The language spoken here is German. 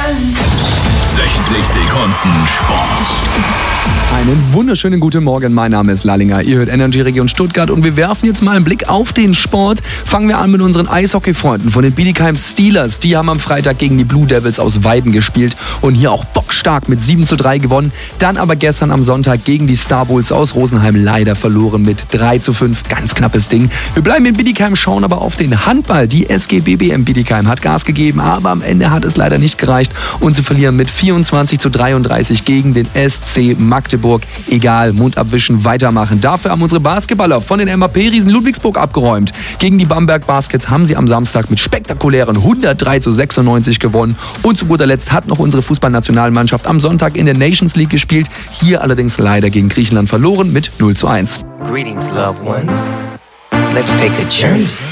60 Sekunden Sport. Einen wunderschönen guten Morgen, mein Name ist Lallinger. Ihr hört Energy Region Stuttgart und wir werfen jetzt mal einen Blick auf den Sport. Fangen wir an mit unseren Eishockey-Freunden von den Bietigheim Steelers. Die haben am Freitag gegen die Blue Devils aus Weiden gespielt und hier auch bockstark mit 7:3 gewonnen. Dann aber gestern am Sonntag gegen die Star Bulls aus Rosenheim leider verloren mit 3:5. Ganz knappes Ding. Wir bleiben in Bietigheim, schauen aber auf den Handball. Die SG BBM Bietigheim hat Gas gegeben, aber am Ende hat es leider nicht gereicht und sie verlieren mit 24:33 gegen den SC Magdeburg. Egal, Mund abwischen, weitermachen. Dafür haben unsere Basketballer von den MAP-Riesen Ludwigsburg abgeräumt. Gegen die Bamberg Baskets haben sie am Samstag mit spektakulären 103:96 gewonnen. Und zu guter Letzt hat noch unsere Fußballnationalmannschaft am Sonntag in der Nations League gespielt. Hier allerdings leider gegen Griechenland verloren mit 0:1. Greetings, loved ones. Let's take a journey.